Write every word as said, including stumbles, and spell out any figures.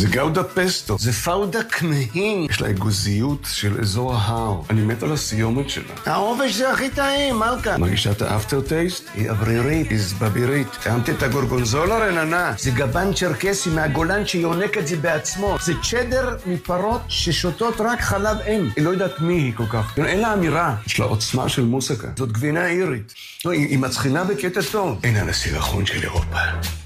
זה גאודה פסטו, זה פאודה כמהין. יש לה אגוזיות של אזור ההר. אני מת על הסיומת שלה. העובש זה הכי טעים, מלכה. מרגישה את האפטר טייסט? היא אוורירית, היא זבבירית. טעמת את הגורגונזולה רננה? זה גבן צ'רקסי מהגולן שיונק את זה בעצמו. זה צ'דר מפרות ששותות רק חלב אם. היא לא יודעת מי היא כל כך. אין לה אמירה. יש לה עוצמה של מוסיקה. זאת גבינה אירית. לא, היא, היא מצחינה בקטע טוב. אין על הסירחון של אירופה.